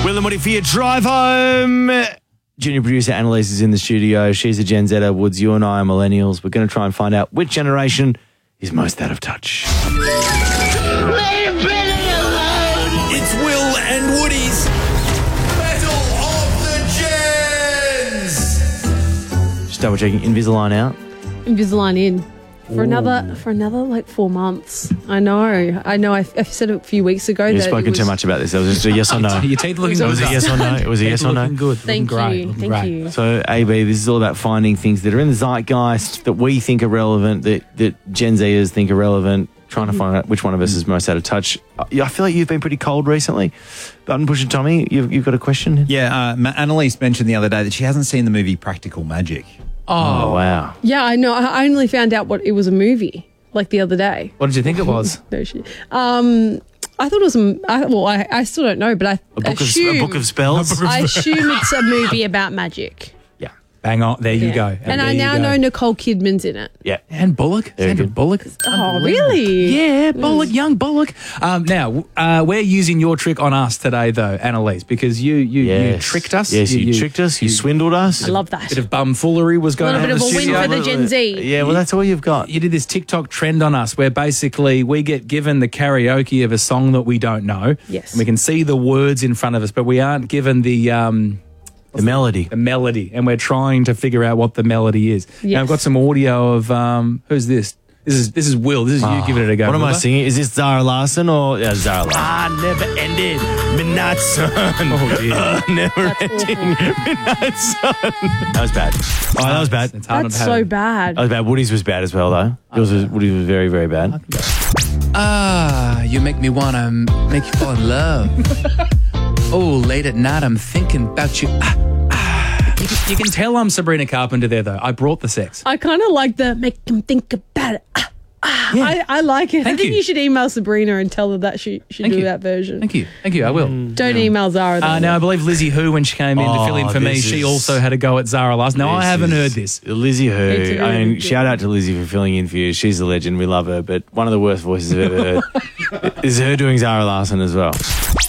Will and Woody for your drive home. Junior producer Annalise is in the studio. She's a Gen Zer. Woods, you and I are millennials. We're going to try and find out which generation is most out of touch. Leave Billy alone! It's Will and Woody's Battle of the Gens. Just double checking. Invisalign out. Invisalign in. For another like 4 months. I know. I said it a few weeks ago. You've that spoken too much about this. It was just a yes or no. Your teeth looking It was a yes or no. It was a yes or no. Looking good. Thank looking you. Thank you. So, AB, this is all about finding things that are in the zeitgeist that we think are relevant, that Gen Zers think are relevant, trying to find out which one of us is most out of touch. I feel like you've been pretty cold recently. Button Pusher Tommy, you've got a question? Yeah, Annalise mentioned the other day that she hasn't seen the movie Practical Magic. Oh, wow. Yeah, I know. I only found out what it was a movie like the other day. What did you think it was? No shit. I thought it was. I still don't know, but I assume A book of spells? I assume it's a movie about magic. Yeah. Bang on. There you go. And there I you now go. know Nicole Kidman's in it. Yeah. And Bullock. Very Sandra good. Bullock. Oh, really? Yeah, Bullock, young Bullock. Now, we're using your trick on us today, though, Annalise, because you tricked us. Yes, you tricked us. You swindled us. I love that. Bit of bumfoolery was going A on little in bit the of a win studio. for the Gen Z. Yeah, well, that's all you've got. You did this TikTok trend on us where basically we get given the karaoke of a song that we don't know. Yes. And we can see the words in front of us, but we aren't given the melody. the melody, and we're trying to figure out what the melody is. Now, Yes. I've got some audio of who's this? This is Will. This is you giving it a go. What am I Will. singing? Is this Zara Larson or Zara Larson? Never ended midnight sun. Oh, dear. Never That's ending awful. midnight sun. That was bad. Oh, that was bad. It's hard That's not to so have- bad. That was bad. Woody's was bad as well, though. Woody's was very, very bad. You make me wanna make you fall in love. Oh, late at night I'm thinking about you. You can tell I'm Sabrina Carpenter there, though. I brought the sex. I kind of like the make them think about it. I like it. I Thank think you. you should email Sabrina and tell her that she should Thank do you. that version. Thank you. I will. Don't email Zara. Though. Now, I believe Lizzie Who, when she came in to fill in for me, this she is- also had a go at Zara last. Now, I haven't heard this. Lizzie Me Who. too. I mean, shout out to Lizzie for filling in for you. She's a legend. We love her. But one of the worst voices I've ever heard is her doing Zara Larson as well.